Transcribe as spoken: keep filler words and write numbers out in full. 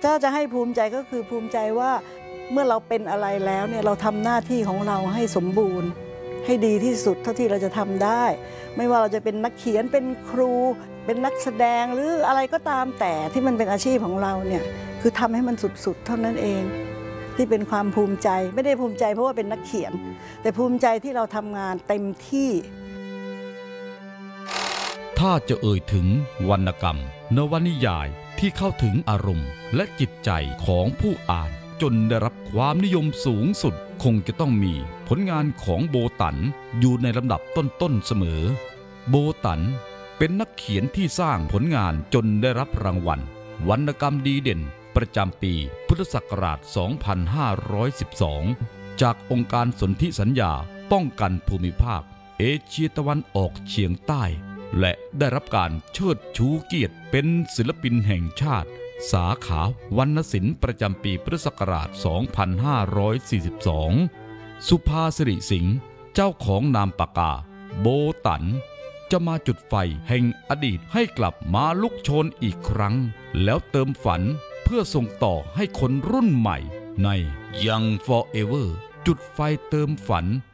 ถ้าจะให้ภูมิใจก็คือภูมิใจว่าเมื่อเราเป็นอะไรแล้วเนี่ยเราทำหน้าที่ของเราให้สมบูรณ์ให้ดีที่สุดเท่าที่เราจะทำได้ไม่ว่าเราจะเป็นนักเขียนเป็นครูเป็นนักแสดงหรืออะไรก็ตามแต่ที่มันเป็นอาชีพของเราเนี่ยคือทำให้มันสุดๆเท่านั้นเองที่เป็นความภูมิใจไม่ได้ภูมิใจเพราะว่าเป็นนักเขียนแต่ภูมิใจที่เราทำงานเต็มที่ถ้าจะเอ่ยถึงวรรณกรรมนวนิยายที่เข้าถึงอารมณ์และจิตใจของผู้อ่านจนได้รับความนิยมสูงสุดคงจะต้องมีผลงานของโบตันอยู่ในลำดับต้นๆเสมอโบตันเป็นนักเขียนที่สร้างผลงานจนได้รับรางวัลวรรณกรรมดีเด่นประจำปีพุทธศักราช สองพันห้าร้อยสิบสอง จากองค์การสนธิสัญญาป้องกันภูมิภาคเอเชียตะวันออกเฉียงใต้และได้รับการเชิดชูเกียรติเป็นศิลปินแห่งชาติสาขาวรรณศิลป์ประจำปีพุทธศักราช สองพันห้าร้อยสี่สิบสอง สุภาสิริสิงห์เจ้าของนามปากกาโบตันจะมาจุดไฟแห่งอดีตให้กลับมาลุกโชนอีกครั้งแล้วเติมฝันเพื่อส่งต่อให้คนรุ่นใหม่ใน Young Forever จุดไฟเติมฝัน